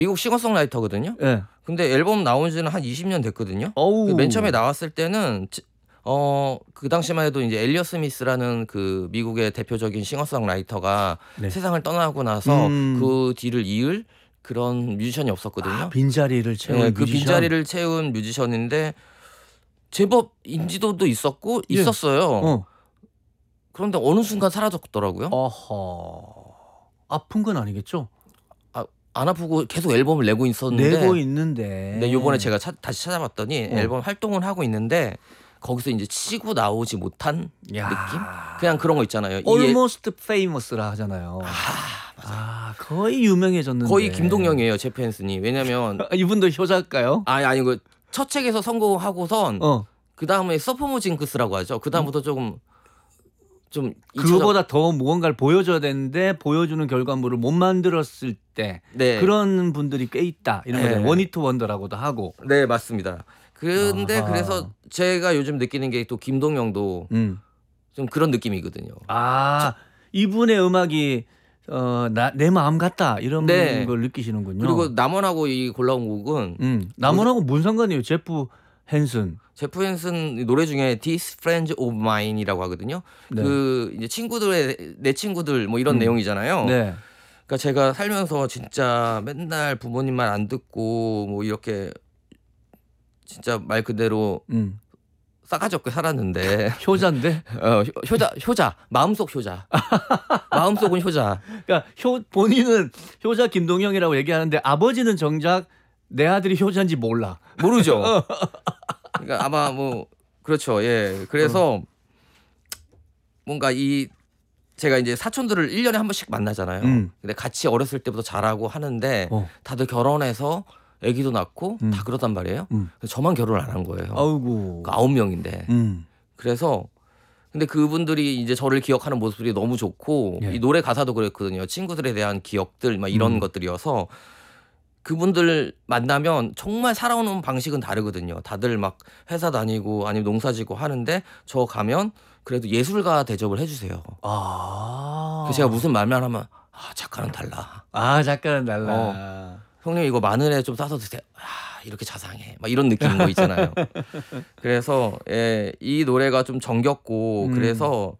미국 싱어송라이터거든요. 예. 근데 앨범 나온 지는 한 20년 됐거든요. 어우. 맨 처음에 나왔을 때는 그 당시만 해도 이제 엘리엇 스미스라는 그 미국의 대표적인 싱어송라이터가 네. 세상을 떠나고 나서 음. 그 뒤를 이을 그런 뮤지션이 없었거든요. 빈자리를 채운 네, 그 뮤지션. 빈자리를 채운 뮤지션인데 제법 인지도도 있었고 예. 있었어요. 그런데 어느 순간 사라졌더라고요. 어허. 아픈 건 아니겠죠? 안 아프고 계속 앨범을 내고 있었는데 내고 있는데. 네, 요번에 제가 다시 찾아봤더니 앨범 활동을 하고 있는데 거기서 이제 치고 나오지 못한 야. 느낌? 그냥 그런 거 있잖아요. Almost famous라 하잖아요. 거의 유명해졌는데. 거의 김동영이에요, 제프 헨슨이. 왜냐면 이분도 효자일까요? 아니 그 첫 책에서 성공하고선 그 다음에 서포머 징크스라고 하죠. 그 다음부터 좀 그거보다 더 무언가를 보여줘야 되는데 보여주는 결과물을 못 만들었을 때 네. 그런 분들이 꽤 있다. 이런 거죠. 네. 원히트 원더라고도 하고. 네, 맞습니다. 근데 아하. 그래서 제가 요즘 느끼는 게 또 김동영도 좀 그런 느낌이거든요. 이분의 음악이 내 마음 같다 이런 네. 걸 느끼시는군요. 그리고 남원하고 이 골라온 곡은 남원하고 무슨 상관이에요? 제프 헨슨. 제프 헨슨 노래 중에 These Friends of Mine이라고 하거든요. 네. 그 이제 내 친구들 뭐 이런 내용이잖아요. 네. 그러니까 제가 살면서 진짜 맨날 부모님 말 안 듣고 뭐 이렇게 진짜 말 그대로 싸가지 없게 살았는데 효자인데? 효자 마음속 효자 마음속은 효자. 그러니까 본인은 효자 김동영이라고 얘기하는데 아버지는 정작 내 아들이 효자인지 모르죠. 그러니까 아마 뭐 그렇죠. 예. 그래서 뭔가 제가 이제 사촌들을 1년에 한 번씩 만나잖아요. 근데 같이 어렸을 때부터 자라고 하는데 다들 결혼해서 아기도 낳고 다 그러단 말이에요. 저만 결혼을 안 한 거예요. 아이고. 9명인데. 그래서 근데 그분들이 이제 저를 기억하는 모습이 너무 좋고 이 노래 가사도 그랬거든요. 친구들에 대한 기억들 막 이런 것들이어서 그분들 만나면 정말 살아오는 방식은 다르거든요. 다들 막 회사 다니고 아니면 농사 짓고 하는데 저 가면 그래도 예술가 대접을 해주세요. 그래서 제가 무슨 말만 하면 작가는 달라. 작가는 달라. 형님 이거 마늘에 좀 싸서 드세요. 이렇게 자상해. 막 이런 느낌인 거 있잖아요. 그래서 이 노래가 좀 정겹고 그래서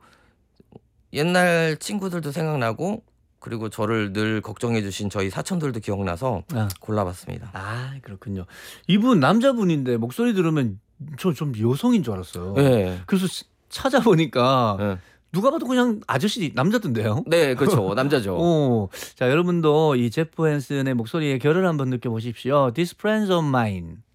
옛날 친구들도 생각나고 그리고 저를 늘 걱정해 주신 저희 사촌들도 기억나서 골라봤습니다. 그렇군요. 이분 남자분인데 목소리 들으면 저 좀 여성인 줄 알았어요. 네. 그래서 찾아보니까 누가 봐도 그냥 아저씨 남자던데요. 네, 그렇죠. 남자죠. 자, 여러분도 이 제프 헨슨의 목소리의 결을 한번 느껴보십시오. These Friends of Mine.